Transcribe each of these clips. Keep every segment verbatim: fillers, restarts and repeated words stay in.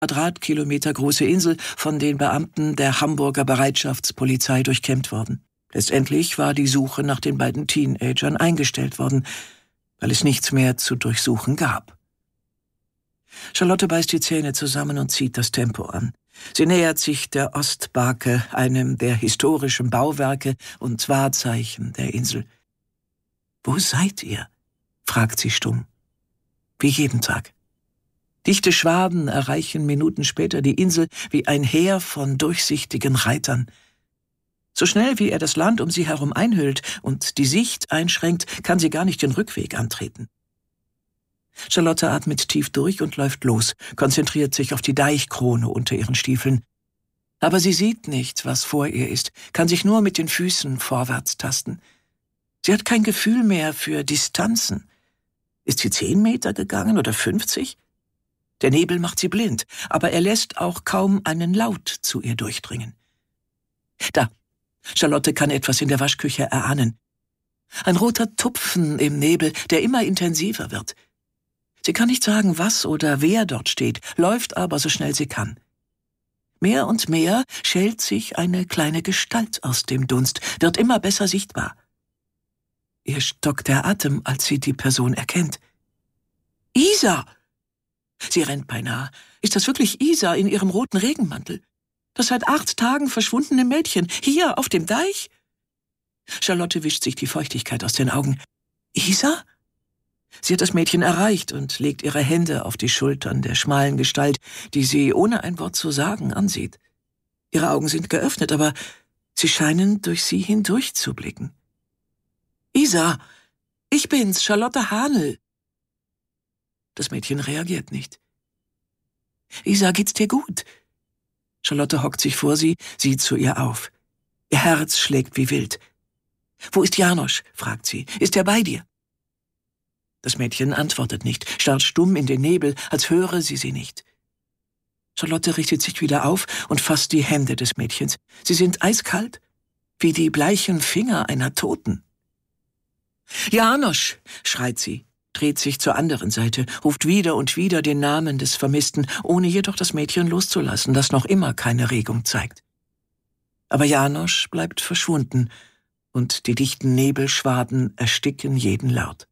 Quadratkilometer große Insel von den Beamten der Hamburger Bereitschaftspolizei durchkämmt worden. Letztendlich war die Suche nach den beiden Teenagern eingestellt worden, weil es nichts mehr zu durchsuchen gab. Charlotte beißt die Zähne zusammen und zieht das Tempo an. Sie nähert sich der Ostbake, einem der historischen Bauwerke und Wahrzeichen der Insel. »Wo seid ihr?« fragt sie stumm. Wie jeden Tag. Dichte Schwaden erreichen Minuten später die Insel wie ein Heer von durchsichtigen Reitern. So schnell wie er das Land um sie herum einhüllt und die Sicht einschränkt, kann sie gar nicht den Rückweg antreten. Charlotte atmet tief durch und läuft los, konzentriert sich auf die Deichkrone unter ihren Stiefeln. Aber sie sieht nicht, was vor ihr ist, kann sich nur mit den Füßen vorwärts tasten. Sie hat kein Gefühl mehr für Distanzen. Ist sie zehn Meter gegangen oder fünfzig? Der Nebel macht sie blind, aber er lässt auch kaum einen Laut zu ihr durchdringen. Da, Charlotte kann etwas in der Waschküche erahnen. Ein roter Tupfen im Nebel, der immer intensiver wird. Sie kann nicht sagen, was oder wer dort steht, läuft aber so schnell sie kann. Mehr und mehr schält sich eine kleine Gestalt aus dem Dunst, wird immer besser sichtbar. Ihr stockt der Atem, als sie die Person erkennt. »Isa!« Sie rennt beinahe. Ist das wirklich Isa in ihrem roten Regenmantel? Das seit acht Tagen verschwundene Mädchen, hier auf dem Deich? Charlotte wischt sich die Feuchtigkeit aus den Augen. »Isa?« Sie hat das Mädchen erreicht und legt ihre Hände auf die Schultern der schmalen Gestalt, die sie ohne ein Wort zu sagen ansieht. Ihre Augen sind geöffnet, aber sie scheinen durch sie hindurch zu blicken. »Isa, ich bin's, Charlotte Hahnel.« Das Mädchen reagiert nicht. »Isa, geht's dir gut?« Charlotte hockt sich vor sie, sieht zu ihr auf. Ihr Herz schlägt wie wild. »Wo ist Janosch?« fragt sie. »Ist er bei dir?« Das Mädchen antwortet nicht, starrt stumm in den Nebel, als höre sie sie nicht. Charlotte richtet sich wieder auf und fasst die Hände des Mädchens. Sie sind eiskalt, wie die bleichen Finger einer Toten. »Janosch«, schreit sie, dreht sich zur anderen Seite, ruft wieder und wieder den Namen des Vermissten, ohne jedoch das Mädchen loszulassen, das noch immer keine Regung zeigt. Aber Janosch bleibt verschwunden, und die dichten Nebelschwaden ersticken jeden Laut.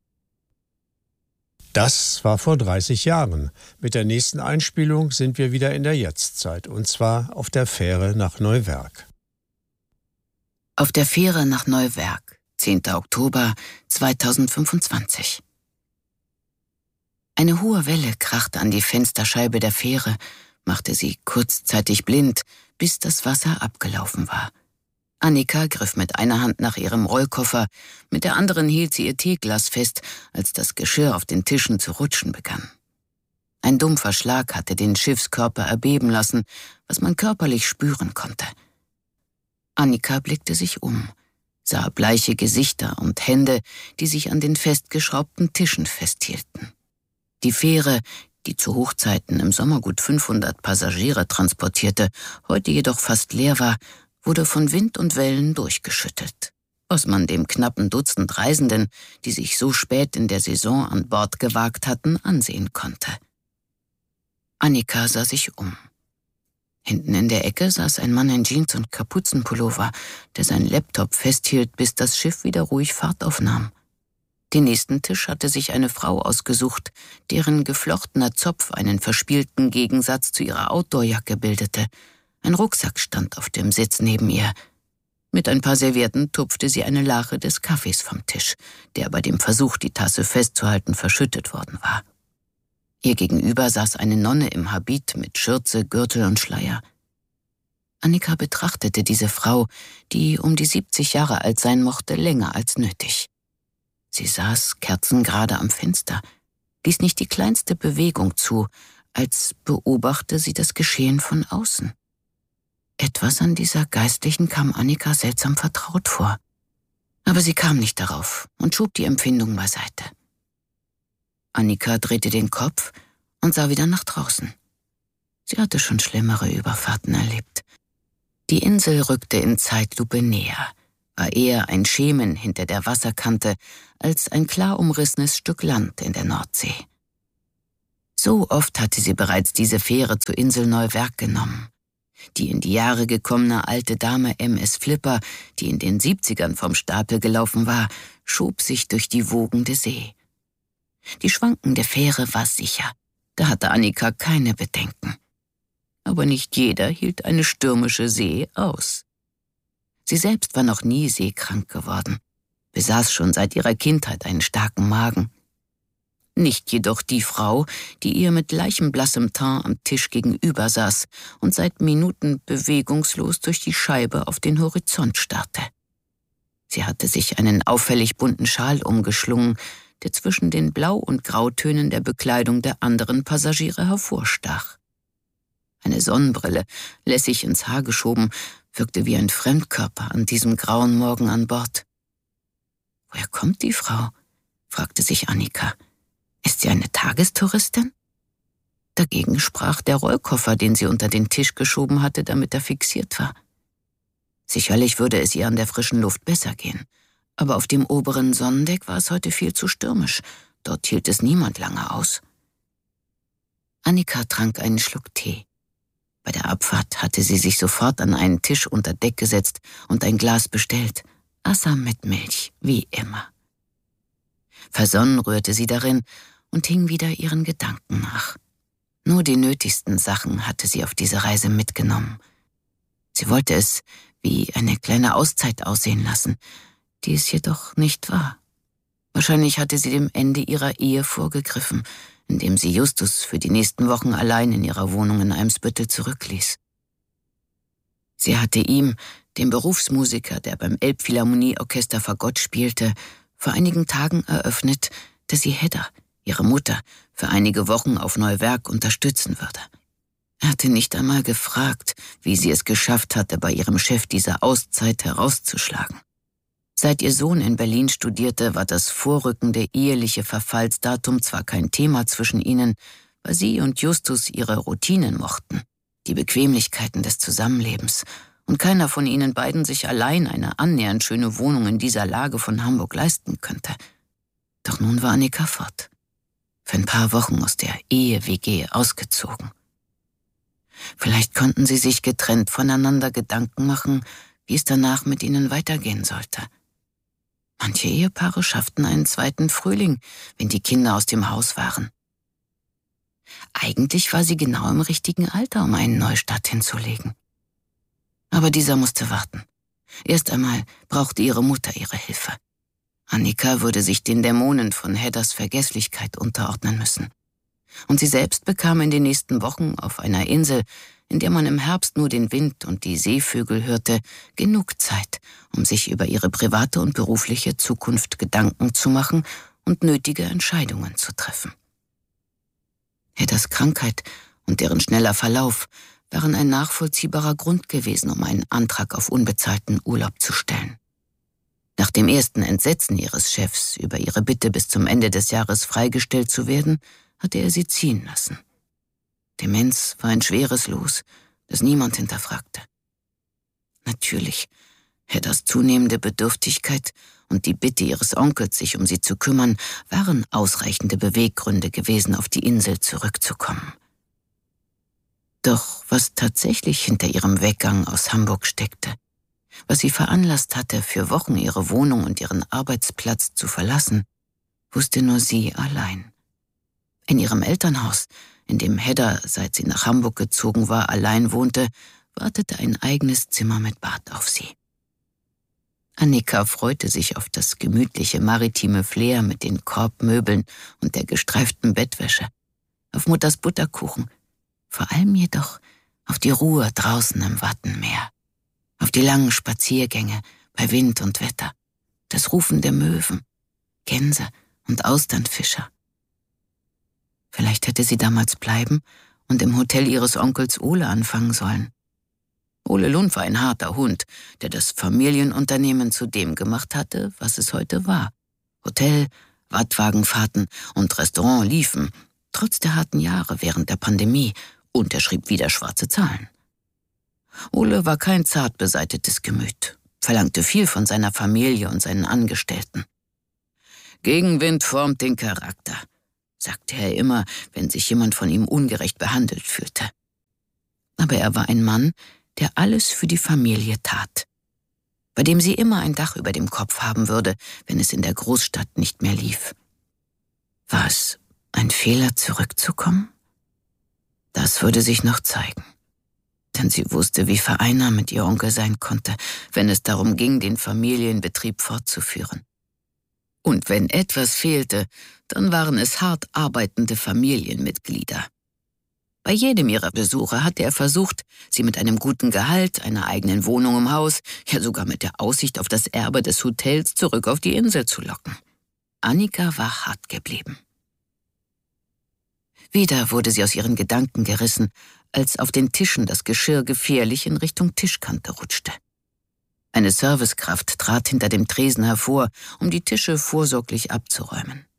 Das war vor dreißig Jahren. Mit der nächsten Einspielung sind wir wieder in der Jetztzeit, und zwar auf der Fähre nach Neuwerk. Auf der Fähre nach Neuwerk, zehnter Oktober zweitausendfünfundzwanzig. Eine hohe Welle krachte an die Fensterscheibe der Fähre, machte sie kurzzeitig blind, bis das Wasser abgelaufen war. Annika griff mit einer Hand nach ihrem Rollkoffer, mit der anderen hielt sie ihr Teeglas fest, als das Geschirr auf den Tischen zu rutschen begann. Ein dumpfer Schlag hatte den Schiffskörper erbeben lassen, was man körperlich spüren konnte. Annika blickte sich um, sah bleiche Gesichter und Hände, die sich an den festgeschraubten Tischen festhielten. Die Fähre, die zu Hochzeiten im Sommer gut fünfhundert Passagiere transportierte, heute jedoch fast leer war, wurde von Wind und Wellen durchgeschüttelt, was man dem knappen Dutzend Reisenden, die sich so spät in der Saison an Bord gewagt hatten, ansehen konnte. Annika sah sich um. Hinten in der Ecke saß ein Mann in Jeans und Kapuzenpullover, der seinen Laptop festhielt, bis das Schiff wieder ruhig Fahrt aufnahm. Den nächsten Tisch hatte sich eine Frau ausgesucht, deren geflochtener Zopf einen verspielten Gegensatz zu ihrer Outdoorjacke bildete. Ein Rucksack stand auf dem Sitz neben ihr. Mit ein paar Servietten tupfte sie eine Lache des Kaffees vom Tisch, der bei dem Versuch, die Tasse festzuhalten, verschüttet worden war. Ihr gegenüber saß eine Nonne im Habit mit Schürze, Gürtel und Schleier. Annika betrachtete diese Frau, die um die siebzig Jahre alt sein mochte, länger als nötig. Sie saß kerzengerade am Fenster, ließ nicht die kleinste Bewegung zu, als beobachte sie das Geschehen von außen. Etwas an dieser Geistlichen kam Annika seltsam vertraut vor. Aber sie kam nicht darauf und schob die Empfindung beiseite. Annika drehte den Kopf und sah wieder nach draußen. Sie hatte schon schlimmere Überfahrten erlebt. Die Insel rückte in Zeitlupe näher, war eher ein Schemen hinter der Wasserkante als ein klar umrissenes Stück Land in der Nordsee. So oft hatte sie bereits diese Fähre zur Insel Neuwerk genommen. Die in die Jahre gekommene alte Dame M S Flipper, die in den siebzigern vom Stapel gelaufen war, schob sich durch die wogende See. Die schwankende Fähre war sicher, da hatte Annika keine Bedenken. Aber nicht jeder hielt eine stürmische See aus. Sie selbst war noch nie seekrank geworden, besaß schon seit ihrer Kindheit einen starken Magen. Nicht jedoch die Frau, die ihr mit leichenblassem Teint am Tisch gegenüber saß und seit Minuten bewegungslos durch die Scheibe auf den Horizont starrte. Sie hatte sich einen auffällig bunten Schal umgeschlungen, der zwischen den Blau- und Grautönen der Bekleidung der anderen Passagiere hervorstach. Eine Sonnenbrille, lässig ins Haar geschoben, wirkte wie ein Fremdkörper an diesem grauen Morgen an Bord. »Woher kommt die Frau?« fragte sich Annika. »Ist sie eine Tagestouristin?« Dagegen sprach der Rollkoffer, den sie unter den Tisch geschoben hatte, damit er fixiert war. Sicherlich würde es ihr an der frischen Luft besser gehen. Aber auf dem oberen Sonnendeck war es heute viel zu stürmisch. Dort hielt es niemand lange aus. Annika trank einen Schluck Tee. Bei der Abfahrt hatte sie sich sofort an einen Tisch unter Deck gesetzt und ein Glas bestellt. Assam mit Milch, wie immer. Versonnen rührte sie darin und hing wieder ihren Gedanken nach. Nur die nötigsten Sachen hatte sie auf diese Reise mitgenommen. Sie wollte es wie eine kleine Auszeit aussehen lassen, die es jedoch nicht war. Wahrscheinlich hatte sie dem Ende ihrer Ehe vorgegriffen, indem sie Justus für die nächsten Wochen allein in ihrer Wohnung in Eimsbüttel zurückließ. Sie hatte ihm, dem Berufsmusiker, der beim Elbphilharmonieorchester Fagott spielte, vor einigen Tagen eröffnet, dass sie Hedda, ihre Mutter, für einige Wochen auf Neuwerk unterstützen würde. Er hatte nicht einmal gefragt, wie sie es geschafft hatte, bei ihrem Chef diese Auszeit herauszuschlagen. Seit ihr Sohn in Berlin studierte, war das vorrückende eheliche Verfallsdatum zwar kein Thema zwischen ihnen, weil sie und Justus ihre Routinen mochten, die Bequemlichkeiten des Zusammenlebens, und keiner von ihnen beiden sich allein eine annähernd schöne Wohnung in dieser Lage von Hamburg leisten könnte. Doch nun war Annika fort, für ein paar Wochen aus der Ehe-W G ausgezogen. Vielleicht konnten sie sich getrennt voneinander Gedanken machen, wie es danach mit ihnen weitergehen sollte. Manche Ehepaare schafften einen zweiten Frühling, wenn die Kinder aus dem Haus waren. Eigentlich war sie genau im richtigen Alter, um einen Neustart hinzulegen. Aber dieser musste warten. Erst einmal brauchte ihre Mutter ihre Hilfe. Annika würde sich den Dämonen von Heddas Vergesslichkeit unterordnen müssen. Und sie selbst bekam in den nächsten Wochen auf einer Insel, in der man im Herbst nur den Wind und die Seevögel hörte, genug Zeit, um sich über ihre private und berufliche Zukunft Gedanken zu machen und nötige Entscheidungen zu treffen. Heddas Krankheit und deren schneller Verlauf waren ein nachvollziehbarer Grund gewesen, um einen Antrag auf unbezahlten Urlaub zu stellen. Nach dem ersten Entsetzen ihres Chefs über ihre Bitte, bis zum Ende des Jahres freigestellt zu werden, hatte er sie ziehen lassen. Demenz war ein schweres Los, das niemand hinterfragte. Natürlich, Heddas zunehmende Bedürftigkeit und die Bitte ihres Onkels, sich um sie zu kümmern, waren ausreichende Beweggründe gewesen, auf die Insel zurückzukommen. Doch was tatsächlich hinter ihrem Weggang aus Hamburg steckte, was sie veranlasst hatte, für Wochen ihre Wohnung und ihren Arbeitsplatz zu verlassen, wusste nur sie allein. In ihrem Elternhaus, in dem Hedda, seit sie nach Hamburg gezogen war, allein wohnte, wartete ein eigenes Zimmer mit Bad auf sie. Annika freute sich auf das gemütliche maritime Flair mit den Korbmöbeln und der gestreiften Bettwäsche, auf Mutters Butterkuchen, vor allem jedoch auf die Ruhe draußen im Wattenmeer, auf die langen Spaziergänge bei Wind und Wetter, das Rufen der Möwen, Gänse und Austernfischer. Vielleicht hätte sie damals bleiben und im Hotel ihres Onkels Ole anfangen sollen. Ole Lund war ein harter Hund, der das Familienunternehmen zu dem gemacht hatte, was es heute war. Hotel, Wattwagenfahrten und Restaurant liefen, trotz der harten Jahre während der Pandemie, und er schrieb wieder schwarze Zahlen. Ole war kein zart beseitetes Gemüt, verlangte viel von seiner Familie und seinen Angestellten. Gegenwind formt den Charakter. sagte er immer, wenn sich jemand von ihm ungerecht behandelt fühlte. Aber er war ein Mann, der alles für die Familie tat, bei dem sie immer ein Dach über dem Kopf haben würde, wenn es in der Großstadt nicht mehr lief. War es ein Fehler, zurückzukommen? Das würde sich noch zeigen. Denn sie wusste, wie vereinnahmend ihr Onkel sein konnte, wenn es darum ging, den Familienbetrieb fortzuführen. Und wenn etwas fehlte, dann waren es hart arbeitende Familienmitglieder. Bei jedem ihrer Besuche hatte er versucht, sie mit einem guten Gehalt, einer eigenen Wohnung im Haus, ja sogar mit der Aussicht auf das Erbe des Hotels zurück auf die Insel zu locken. Annika war hart geblieben. Wieder wurde sie aus ihren Gedanken gerissen, als auf den Tischen das Geschirr gefährlich in Richtung Tischkante rutschte. Eine Servicekraft trat hinter dem Tresen hervor, um die Tische vorsorglich abzuräumen.